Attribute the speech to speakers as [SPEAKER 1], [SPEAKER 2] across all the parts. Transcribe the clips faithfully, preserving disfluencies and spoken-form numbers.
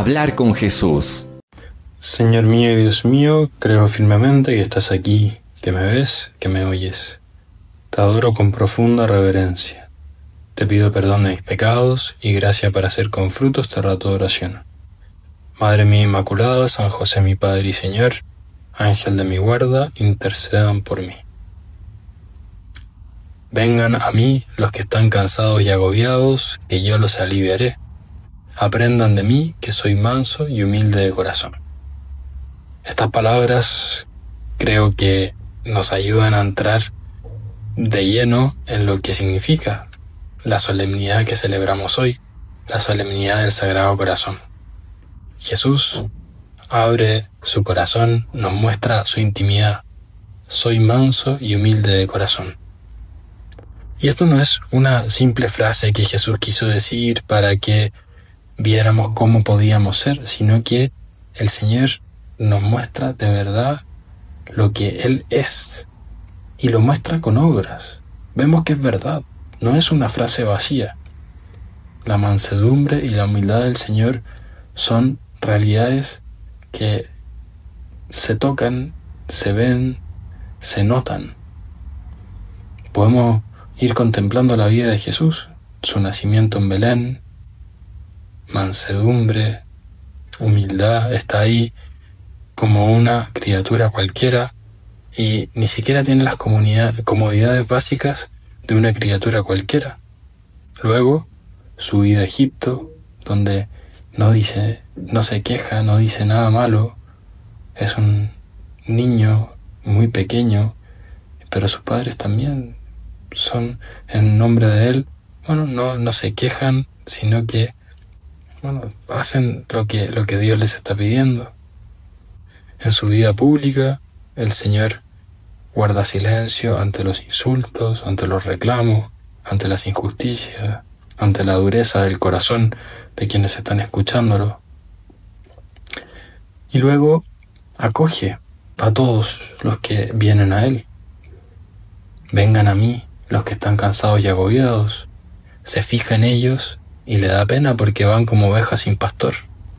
[SPEAKER 1] Hablar con Jesús.
[SPEAKER 2] Señor mío y Dios mío, creo firmemente que estás aquí, que me ves, que me oyes. Te adoro con profunda reverencia. Te pido perdón de mis pecados y gracia para hacer con fruto este rato de oración. Madre mía Inmaculada, San José mi Padre y Señor, Ángel de mi guarda, intercedan por mí. Vengan a mí los que están cansados y agobiados, que yo los aliviaré. Aprendan de mí, que soy manso y humilde de corazón. Estas palabras creo que nos ayudan a entrar de lleno en lo que significa la solemnidad que celebramos hoy, la solemnidad del Sagrado Corazón. Jesús abre su corazón, nos muestra su intimidad. Soy manso y humilde de corazón. Y esto no es una simple frase que Jesús quiso decir para que viéramos cómo podíamos ser, sino que el Señor nos muestra de verdad lo que Él es y lo muestra con obras. Vemos que es verdad, no es una frase vacía. La mansedumbre y la humildad del Señor son realidades que se tocan, se ven, se notan. Podemos ir contemplando la vida de Jesús, su nacimiento en Belén, mansedumbre, humildad, está ahí como una criatura cualquiera y ni siquiera tiene las comodidades básicas de una criatura cualquiera. Luego, su vida a Egipto, donde no dice, no se queja, no dice nada malo, es un niño muy pequeño, pero sus padres también son en nombre de él, bueno, no, no se quejan, sino que bueno, hacen lo que, lo que Dios les está pidiendo. En su vida pública, el Señor guarda silencio ante los insultos, ante los reclamos, ante las injusticias, ante la dureza del corazón de quienes están escuchándolo. Y luego acoge a todos los que vienen a Él. Vengan a mí los que están cansados y agobiados. Se fija en ellos y le da pena porque van como ovejas sin pastor.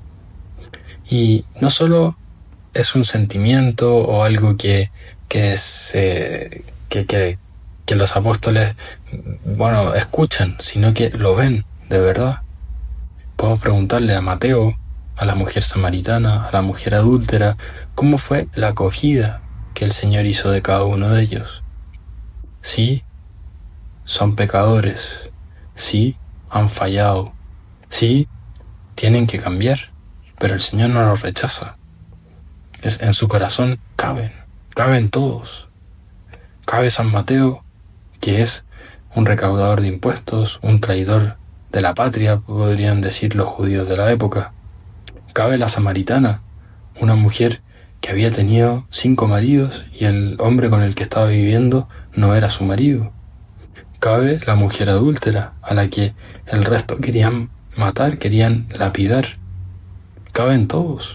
[SPEAKER 2] Y no solo es un sentimiento o algo que, que, es, eh, que, que, que los apóstoles bueno, escuchan, sino que lo ven de verdad. Podemos preguntarle a Mateo, a la mujer samaritana, a la mujer adúltera, cómo fue la acogida que el Señor hizo de cada uno de ellos. Sí, son pecadores, sí, han fallado, sí, tienen que cambiar, pero el Señor no los rechaza. Es, en su corazón caben, caben todos. Cabe San Mateo, que es un recaudador de impuestos, un traidor de la patria, podrían decir los judíos de la época. Cabe la samaritana, una mujer que había tenido cinco maridos y el hombre con el que estaba viviendo no era su marido. Cabe la mujer adúltera, a la que el resto querían matar, querían lapidar. Caben todos.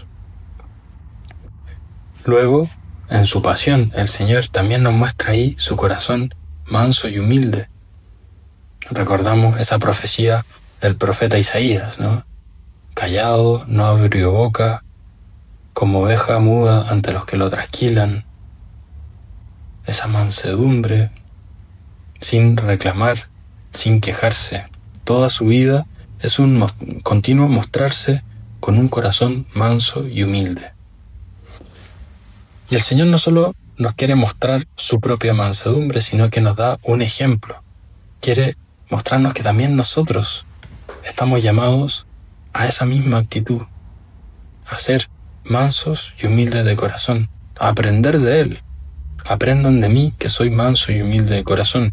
[SPEAKER 2] Luego, en su pasión, el Señor también nos muestra ahí su corazón manso y humilde. Recordamos esa profecía del profeta Isaías, ¿no? Callado, no abrió boca, como oveja muda ante los que lo trasquilan. Esa mansedumbre, sin reclamar, sin quejarse. Toda su vida es un continuo mostrarse con un corazón manso y humilde. Y el Señor no solo nos quiere mostrar su propia mansedumbre, sino que nos da un ejemplo. Quiere mostrarnos que también nosotros estamos llamados a esa misma actitud, a ser mansos y humildes de corazón, a aprender de Él. Aprendan de mí, que soy manso y humilde de corazón.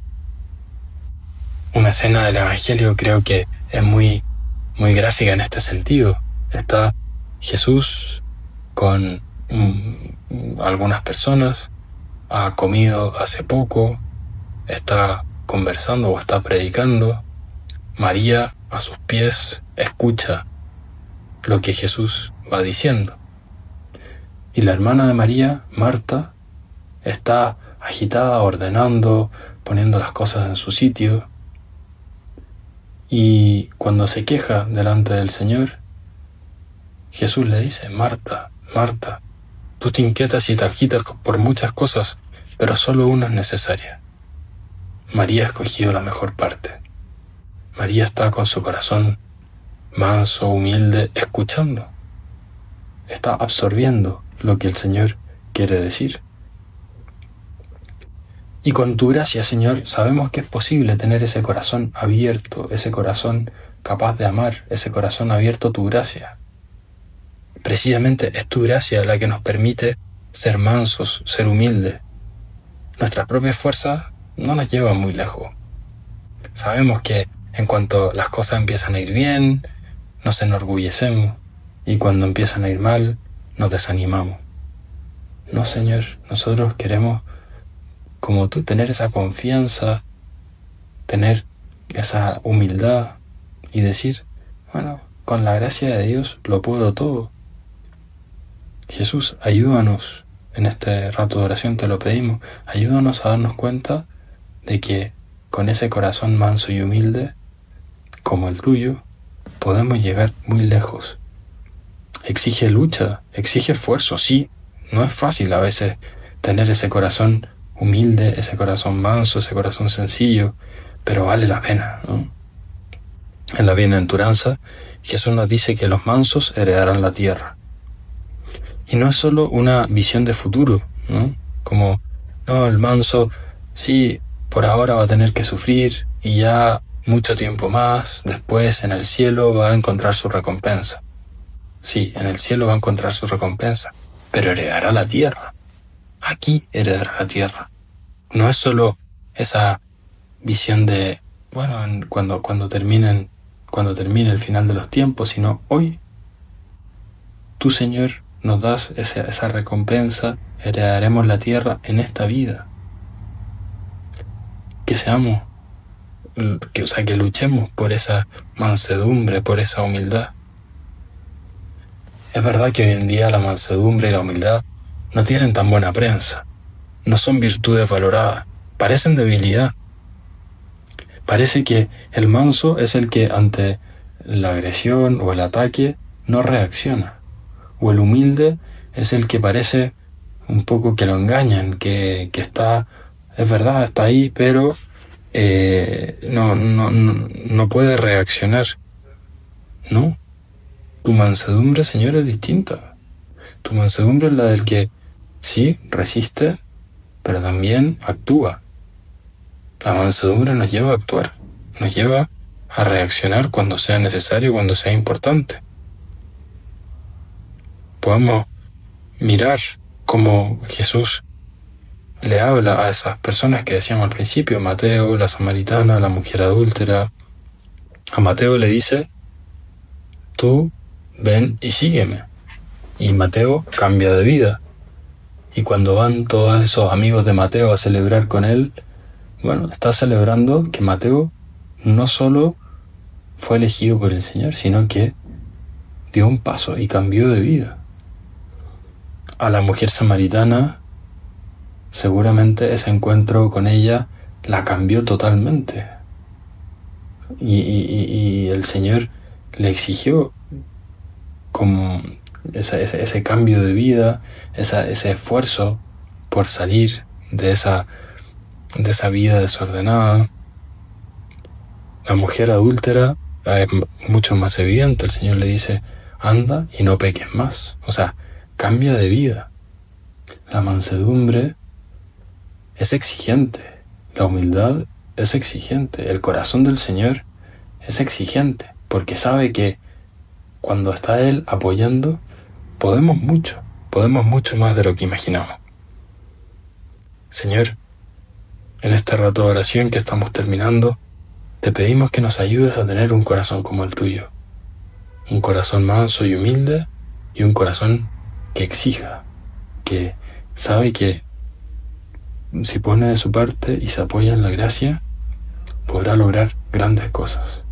[SPEAKER 2] Una escena del Evangelio creo que es muy, muy gráfica en este sentido. Está Jesús con mm, algunas personas, ha comido hace poco, está conversando o está predicando. María, a sus pies, escucha lo que Jesús va diciendo. Y la hermana de María, Marta, está agitada, ordenando, poniendo las cosas en su sitio. Y cuando se queja delante del Señor, Jesús le dice: Marta, Marta, tú te inquietas y te agitas por muchas cosas, pero solo una es necesaria. María ha escogido la mejor parte. María está con su corazón manso, humilde, escuchando. Está absorbiendo lo que el Señor quiere decir. Y con tu gracia, Señor, sabemos que es posible tener ese corazón abierto, ese corazón capaz de amar, ese corazón abierto a tu gracia. Precisamente es tu gracia la que nos permite ser mansos, ser humildes. Nuestras propias fuerzas no nos llevan muy lejos. Sabemos que en cuanto las cosas empiezan a ir bien, nos enorgullecemos, y cuando empiezan a ir mal, nos desanimamos. No, Señor, nosotros queremos, como tú, tener esa confianza, tener esa humildad y decir: bueno, con la gracia de Dios lo puedo todo. Jesús, ayúdanos en este rato de oración, te lo pedimos. Ayúdanos a darnos cuenta de que con ese corazón manso y humilde, como el tuyo, podemos llegar muy lejos. Exige lucha, exige esfuerzo, sí. No es fácil a veces tener ese corazón humilde, ese corazón manso, ese corazón sencillo, pero vale la pena, ¿no? En la bienaventuranza, Jesús nos dice que los mansos heredarán la tierra. Y no es solo una visión de futuro, ¿no? Como, no, el manso, sí, por ahora va a tener que sufrir y ya mucho tiempo más, después en el cielo va a encontrar su recompensa. Sí, en el cielo va a encontrar su recompensa, pero heredará la tierra. Aquí heredará la tierra. No es solo esa visión de, bueno, en, cuando, cuando, terminen, cuando termine el final de los tiempos, sino hoy, tú, Señor, nos das esa, esa recompensa, heredaremos la tierra en esta vida. Que seamos, que, o sea, que luchemos por esa mansedumbre, por esa humildad. Es verdad que hoy en día la mansedumbre y la humildad no tienen tan buena prensa, no son virtudes valoradas, parecen debilidad. Parece que el manso es el que ante la agresión o el ataque no reacciona, o el humilde es el que parece un poco que lo engañan, que, que está, es verdad, está ahí, pero eh, no, no, no, no puede reaccionar, ¿no? Tu mansedumbre, Señor, es distinta. Tu mansedumbre es la del que sí resiste, pero también actúa. La mansedumbre nos lleva a actuar, nos lleva a reaccionar cuando sea necesario, cuando sea importante. Podemos mirar cómo Jesús le habla a esas personas que decíamos al principio, Mateo, la samaritana, la mujer adúltera. A Mateo le dice: tú ven y sígueme. Y Mateo cambia de vida. Y cuando van todos esos amigos de Mateo a celebrar con él, bueno, está celebrando que Mateo no solo fue elegido por el Señor, sino que dio un paso y cambió de vida. A la mujer samaritana, seguramente ese encuentro con ella la cambió totalmente. Y, y, y el Señor le exigió como ese, ese, ese cambio de vida, esa, ese esfuerzo por salir de esa, de esa vida desordenada. La mujer adúltera es mucho más evidente. El Señor le dice: anda y no peques más. O sea, cambia de vida. La mansedumbre es exigente. La humildad es exigente. El corazón del Señor es exigente, porque sabe que cuando está Él apoyando, podemos mucho, podemos mucho más de lo que imaginamos. Señor, en este rato de oración que estamos terminando, te pedimos que nos ayudes a tener un corazón como el tuyo. Un corazón manso y humilde, y un corazón que exija, que sabe que si pone de su parte y se apoya en la gracia, podrá lograr grandes cosas.